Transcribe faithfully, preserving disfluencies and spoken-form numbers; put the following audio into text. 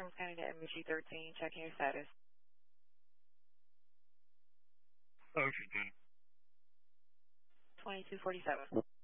Adams County to M G thirteen, checking your status. Ocean ten. twenty-two forty-seven.